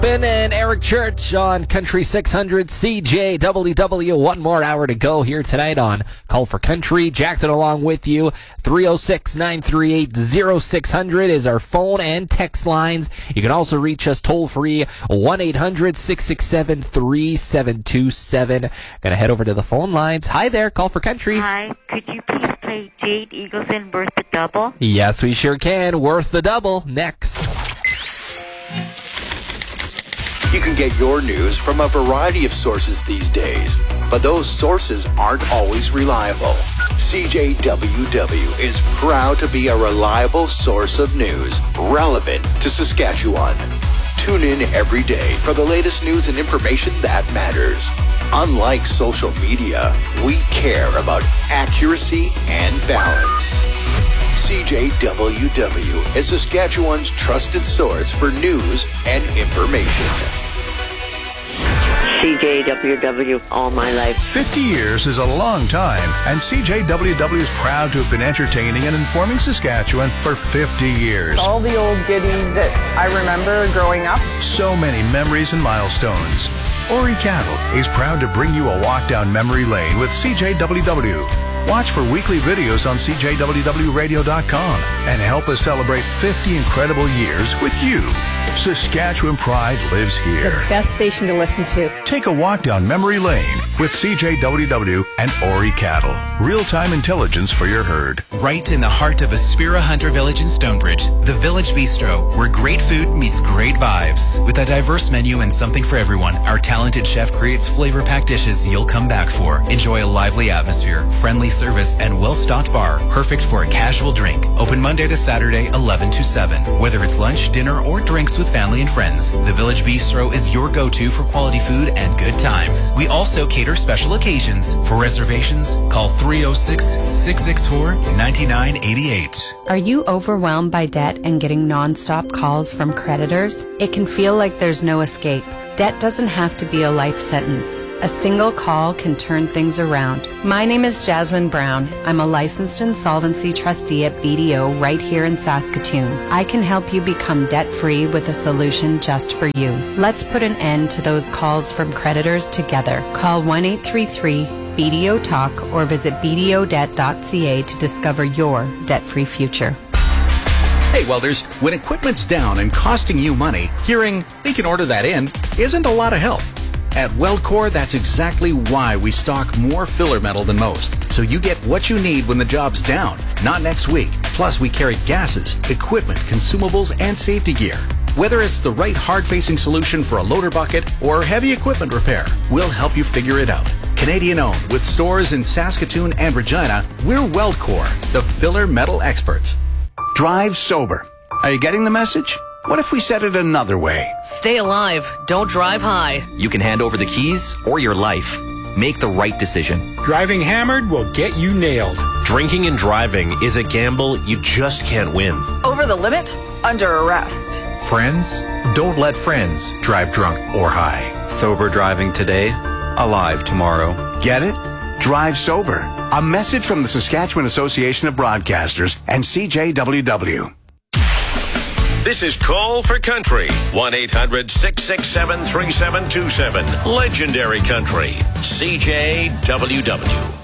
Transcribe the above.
Ben and Eric Church on Country 600 CJWW. One more hour to go here tonight on Call for Country. Jackson along with you. 306-938-0600 is our phone and text lines. You can also reach us toll free 1-800-667-3727. Gonna head over to the phone lines. Hi there, Call for Country. Hi, could you please play Jade Eagleson, Worth the Double? Yes, we sure can. Worth the double. Next. You can get your news from a variety of sources these days, but those sources aren't always reliable. CJWW is proud to be a reliable source of news relevant to Saskatchewan. Tune in every day for the latest news and information that matters. Unlike social media, we care about accuracy and balance. CJWW is Saskatchewan's trusted source for news and information. CJWW all my life. 50 years is a long time, and CJWW is proud to have been entertaining and informing Saskatchewan for 50 years. All the old goodies that I remember growing up. So many memories and milestones. Ori Cattle is proud to bring you a walk down memory lane with CJWW. Watch for weekly videos on CJWWradio.com and help us celebrate 50 incredible years with you. Saskatchewan pride lives here. The best station to listen to. Take a walk down memory lane with CJWW and Ori Cattle. Real-time intelligence for your herd. Right in the heart of Aspira Hunter Village in Stonebridge, the Village Bistro, where great food meets great vibes. With a diverse menu and something for everyone, our talented chef creates flavor-packed dishes you'll come back for. Enjoy a lively atmosphere, friendly service, and well-stocked bar, perfect for a casual drink. Open Monday to Saturday, 11 to 7. Whether it's lunch, dinner, or drinks with family and friends, the Village Bistro is your go-to for quality food and good times. We also cater special occasions. For reservations, call 306-664-9988. Are you overwhelmed by debt and getting non-stop calls from creditors? It can feel like there's no escape. Debt doesn't have to be a life sentence. A single call can turn things around. My name is Jasmine Brown. I'm a licensed insolvency trustee at BDO right here in Saskatoon. I can help you become debt-free with a solution just for you. Let's put an end to those calls from creditors together. Call 1-833-BDO-TALK or visit bdodebt.ca to discover your debt-free future. Hey welders, when equipment's down and costing you money, hearing we can order that in isn't a lot of help. At Weldcore, that's exactly why we stock more filler metal than most, so you get what you need when the job's down, not next week. Plus, we carry gases, equipment, consumables, and safety gear. Whether it's the right hard-facing solution for a loader bucket or heavy equipment repair, we'll help you figure it out. Canadian-owned, with stores in Saskatoon and Regina, we're Weldcore, the filler metal experts. Drive sober. Are you getting the message? What if we said it another way? Stay alive. Don't drive high. You can hand over the keys or your life. Make the right decision. Driving hammered will get you nailed. Drinking and driving is a gamble you just can't win. Over the limit? Under arrest. Friends? Don't let friends drive drunk or high. Sober driving today, alive tomorrow. Get it? Drive sober. A message from the Saskatchewan Association of Broadcasters and CJWW. This is Call for Country. 1-800-667-3727. Legendary Country. CJWW.